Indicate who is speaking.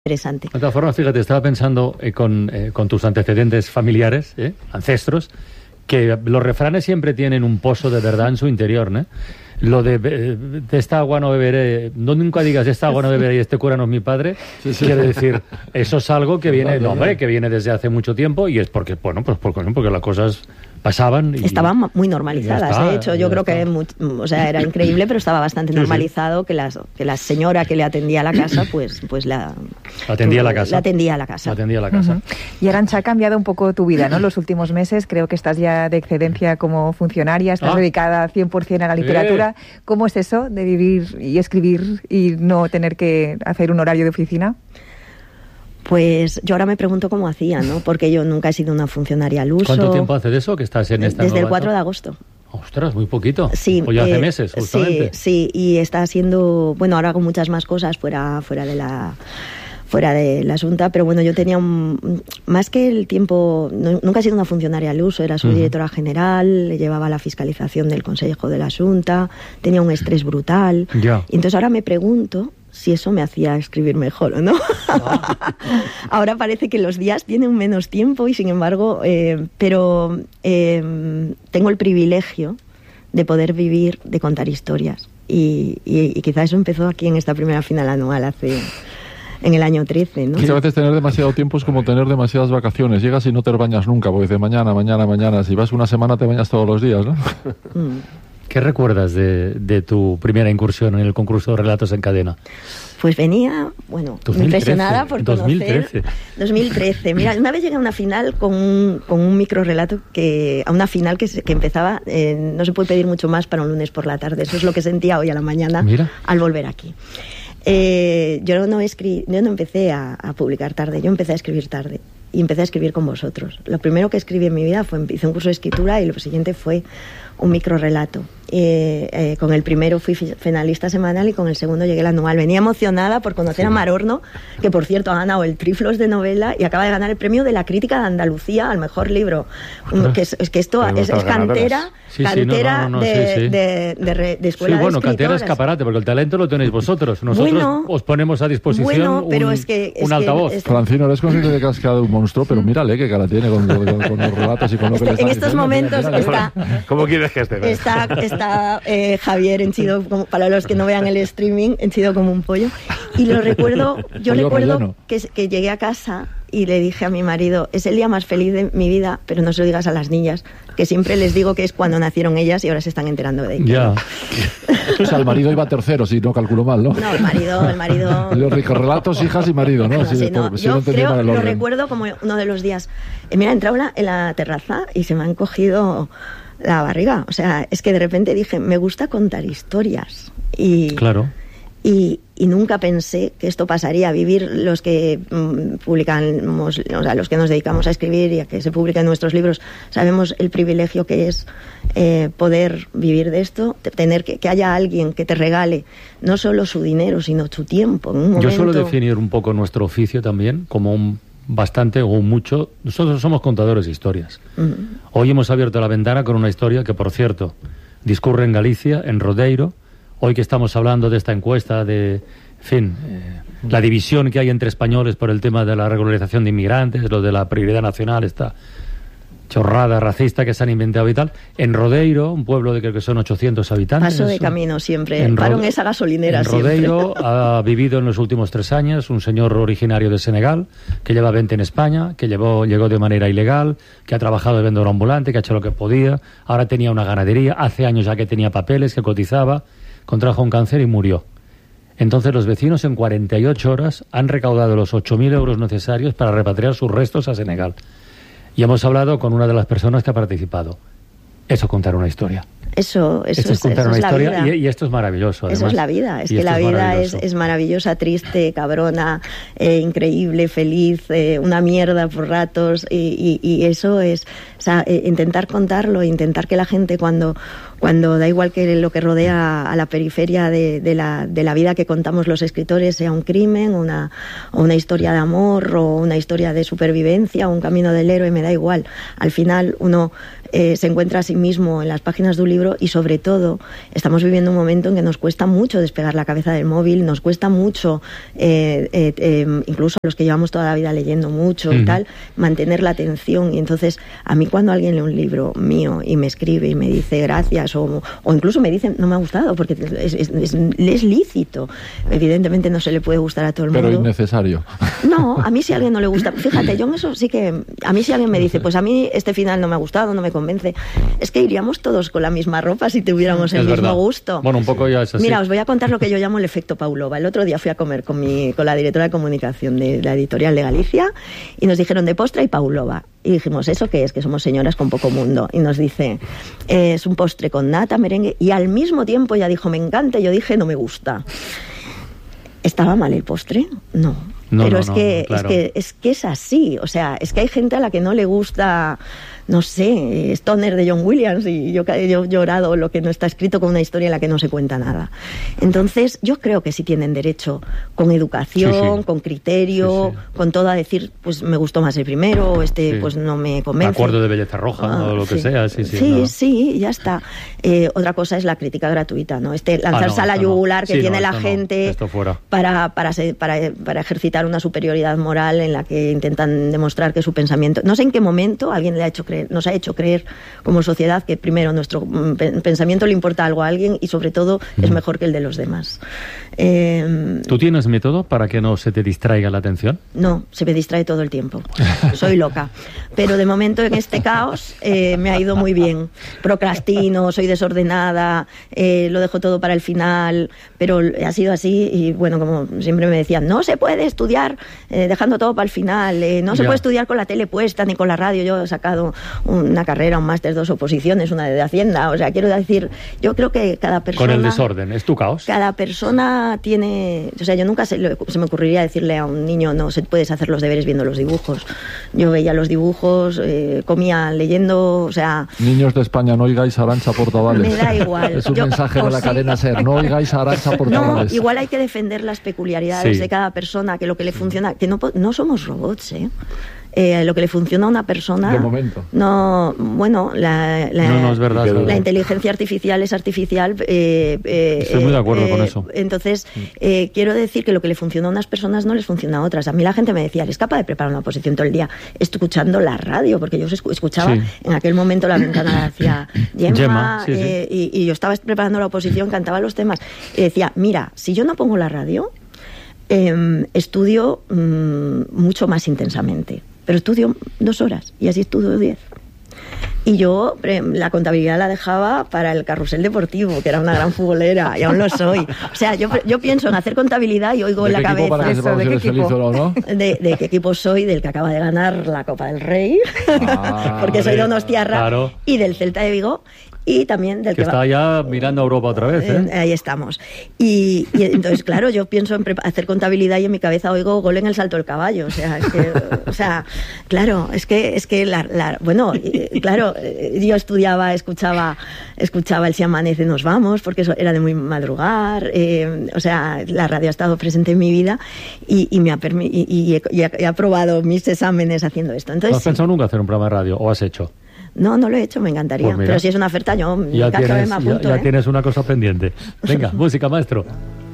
Speaker 1: interesante.
Speaker 2: De todas formas, fíjate, estaba pensando con tus antecedentes familiares, ancestros, que los refranes siempre tienen un pozo de verdad en su interior, ¿no? Lo de esta agua no beberé, no nunca digas esta agua no beberé y este cura no es mi padre, quiere decir, eso es algo que viene, que viene desde hace mucho tiempo y es porque, bueno, pues porque las cosas pasaban.
Speaker 1: Estaban muy normalizadas, de hecho, yo creo que era increíble, pero estaba bastante normalizado que la señora que le atendía a la casa, pues la atendía a la casa.
Speaker 3: Uh-huh. Y Arantxa, ha cambiado un poco tu vida, ¿no? Los últimos meses, creo que estás ya de excedencia como funcionaria, estás dedicada 100% a la literatura. ¿Cómo es eso de vivir y escribir y no tener que hacer un horario de oficina?
Speaker 1: Pues yo ahora me pregunto cómo hacía, ¿no? Porque yo nunca he sido una funcionaria al uso.
Speaker 2: ¿Cuánto tiempo hace de eso que estás en esta
Speaker 1: Desde
Speaker 2: nueva
Speaker 1: el 4 de agosto.
Speaker 2: Ostras, muy poquito.
Speaker 1: Sí.
Speaker 2: O ya hace meses, justamente.
Speaker 1: Sí, y está haciendo... Bueno, ahora hago muchas más cosas fuera de la Asunta, pero bueno, yo tenía más que el tiempo, nunca he sido una funcionaria al uso, era subdirectora general, llevaba la fiscalización del Consejo de la Asunta, tenía un estrés brutal, y entonces ahora me pregunto si eso me hacía escribir mejor o no. Ahora parece que los días tienen menos tiempo y sin embargo, pero tengo el privilegio de poder vivir, de contar historias, y quizá eso empezó aquí en esta primera final anual en el año 13, ¿no?
Speaker 4: Sí, a veces tener demasiado tiempo es como tener demasiadas vacaciones. Llegas y no te bañas nunca, porque dices mañana. Si vas una semana te bañas todos los días, ¿no?
Speaker 2: ¿Qué recuerdas de tu primera incursión en el concurso de relatos en cadena?
Speaker 1: Pues venía, 2013, impresionada por conocer... 2013. Mira, una vez llegué a una final con un microrelato a una final que empezaba, no se puede pedir mucho más para un lunes por la tarde. Eso es lo que sentía hoy a la mañana al volver aquí. Yo no empecé a publicar tarde, yo empecé a escribir tarde y empecé a escribir con vosotros. Lo primero que escribí en mi vida hice un curso de escritura y lo siguiente fue un microrelato. Con el primero fui finalista semanal y con el segundo llegué al anual. Venía emocionada por conocer a Mar Horno, que por cierto ha ganado el Triflos de novela y acaba de ganar el premio de la crítica de Andalucía al mejor libro. Que esto es cantera de escuela de escritores.
Speaker 2: Cantera escaparate, porque el talento lo tenéis vosotros. Nosotros os ponemos a disposición un altavoz.
Speaker 4: Francino, eres consciente de que has creado un monstruo, pero mírale qué cara tiene con los relatos y con lo que le están
Speaker 1: en estos momentos está...
Speaker 5: ¿Cómo quieres que esté?
Speaker 1: Está Javier henchido, para los que no vean el streaming, henchido como un pollo. Y recuerdo que llegué a casa y le dije a mi marido, es el día más feliz de mi vida, pero no se lo digas a las niñas, que siempre les digo que es cuando nacieron ellas y ahora se están enterando de ellas.
Speaker 4: O sea, el marido iba tercero, si no calculo mal, ¿no?
Speaker 1: No, el marido...
Speaker 4: Los ricos relatos, hijas y marido, ¿no?
Speaker 1: Yo lo recuerdo como uno de los días. Mira, he entrado en la terraza y se me han cogido la barriga. O sea, es que de repente dije, me gusta contar historias. Y nunca pensé que esto pasaría. Vivir los que publicamos, o sea, los que nos dedicamos a escribir y a que se publiquen nuestros libros, sabemos el privilegio que es poder vivir de esto, tener que haya alguien que te regale no solo su dinero, sino su tiempo. En un momento...
Speaker 2: Yo suelo definir un poco nuestro oficio también como bastante o mucho. Nosotros somos contadores de historias. Hoy hemos abierto la ventana con una historia que, por cierto, discurre en Galicia, en Rodeiro. Hoy que estamos hablando de esta encuesta la división que hay entre españoles por el tema de la regularización de inmigrantes, lo de la prioridad nacional, esta chorrada racista que se han inventado y tal. En Rodeiro, un pueblo de creo que son 800 habitantes.
Speaker 1: Paso de camino siempre, paro en esa gasolinera siempre.
Speaker 2: En Rodeiro ha vivido en los últimos 3 años un señor originario de Senegal, que lleva 20 en España, que llegó de manera ilegal, que ha trabajado de vendedor ambulante, que ha hecho lo que podía, ahora tenía una ganadería, hace años ya que tenía papeles, que cotizaba, contrajo un cáncer y murió. Entonces los vecinos en 48 horas han recaudado los 8.000 euros necesarios para repatriar sus restos a Senegal. Y hemos hablado con una de las personas que ha participado. Eso es contar una historia.
Speaker 1: Eso es
Speaker 2: contar una historia y esto es maravilloso. Además.
Speaker 1: Eso es la vida. Es que la vida es maravillosa, triste, cabrona, increíble, feliz, una mierda por ratos y eso es, o sea, intentar contarlo, intentar que la gente cuando cuando da igual que lo que rodea a la periferia de la vida que contamos los escritores sea un crimen, o una historia de amor, o una historia de supervivencia, o un camino del héroe, me da igual. Al final uno se encuentra a sí mismo en las páginas de un libro, y sobre todo estamos viviendo un momento en que nos cuesta mucho despegar la cabeza del móvil, nos cuesta mucho, incluso a los que llevamos toda la vida leyendo mucho y tal, mantener la atención. Y entonces a mí, cuando alguien lee un libro mío y me escribe y me dice gracias, o incluso me dice no me ha gustado, porque es lícito, evidentemente no se le puede gustar a todo el mundo,
Speaker 4: pero innecesario.
Speaker 1: No, a mí si a alguien no le gusta, fíjate, yo en eso sí que, a mí si alguien me dice pues a mí este final no me ha gustado, no me convence, es que iríamos todos con la misma ropa si tuviéramos el mismo gusto.
Speaker 2: Bueno, un poco ya es así.
Speaker 1: Mira, os voy a contar lo que yo llamo el efecto Pavlova. El otro día fui a comer con la directora de comunicación de la editorial de Galicia, y nos dijeron de postre y Pavlova. Y dijimos, ¿eso qué es? Que somos señoras con poco mundo. Y nos dice, es un postre con nata, merengue, y al mismo tiempo ella dijo, me encanta, y yo dije, no me gusta. ¿Estaba mal el postre? No. Pero es que es así. O sea, es que hay gente a la que no le gusta, no sé, Stoner de John Williams, y yo he llorado lo que no está escrito, con una historia en la que no se cuenta nada. Entonces yo creo que sí tienen derecho, con educación, con criterio, con todo, a decir, pues me gustó más el primero, o pues no me convence.
Speaker 2: Acuerdo de belleza roja, o lo que sea.
Speaker 1: Sí, ya está. Otra cosa es la crítica gratuita, ¿no? Lanzarse a la yugular que tiene la gente para ejercitar una superioridad moral en la que intentan demostrar que su pensamiento, no sé en qué momento alguien nos ha hecho creer como sociedad que primero nuestro pensamiento le importa algo a alguien, y sobre todo es mejor que el de los demás.
Speaker 2: ¿Tú tienes método para que no se te distraiga la atención?
Speaker 1: No, se me distrae todo el tiempo. Soy loca. Pero de momento en este caos me ha ido muy bien. Procrastino, soy desordenada, lo dejo todo para el final, pero ha sido así. Y bueno, como siempre me decían, no se puede estudiar dejando todo para el final, no se puede estudiar con la tele puesta ni con la radio. Yo he sacado una carrera, un máster, 2 oposiciones, una de Hacienda. O sea, quiero decir, yo creo que cada persona...
Speaker 2: Con el desorden, es tu caos.
Speaker 1: Cada persona tiene... O sea, yo nunca se me ocurriría decirle a un niño, no, puedes hacer los deberes viendo los dibujos. Yo veía los dibujos, comía leyendo, o sea...
Speaker 4: Niños de España, no oigáis a Arantxa Portavales.
Speaker 1: Me da igual.
Speaker 4: Es un mensaje de la cadena SER, no oigáis a Arantxa Portavales.
Speaker 1: No, igual hay que defender las peculiaridades de cada persona, que lo que le funciona, que no somos robots, lo que le funciona a una persona...
Speaker 4: De momento.
Speaker 1: No, bueno,
Speaker 2: no es verdad.
Speaker 1: La inteligencia artificial es artificial.
Speaker 2: Estoy muy de acuerdo con eso.
Speaker 1: Entonces, quiero decir que lo que le funciona a unas personas no les funciona a otras. A mí la gente me decía, ¿eres capaz de preparar una oposición todo el día escuchando la radio? Porque yo escuchaba en aquel momento La Ventana hacia Gemma, y yo estaba preparando la oposición, cantaba los temas, y decía, mira, si yo no pongo la radio, estudio mucho más intensamente, pero estudio 2 horas y así estudio 10. Y yo la contabilidad la dejaba para el carrusel deportivo, que era una gran futbolera, y aún lo soy. O sea, yo pienso en hacer contabilidad y oigo en la cabeza...
Speaker 4: ¿De qué equipo? ¿No?
Speaker 1: De qué equipo soy, del que acaba de ganar la Copa del Rey, porque soy donostiarra, claro. Y del Celta de Vigo. Y también del
Speaker 2: que está ya mirando a Europa otra vez,
Speaker 1: ahí estamos. Y entonces, claro, yo pienso en hacer contabilidad y en mi cabeza oigo gol en el salto del caballo. Claro, es que bueno, claro, yo escuchaba el Si amanece nos vamos, porque eso era de muy madrugar. La radio ha estado presente en mi vida y he aprobado mis exámenes haciendo esto. Entonces,
Speaker 2: ¿no has pensado nunca hacer un programa de radio o has hecho?
Speaker 1: No lo he hecho, me encantaría. Pues mira, pero si es una oferta, yo me apunto.
Speaker 2: Ya tienes una cosa pendiente. Venga, música, maestro.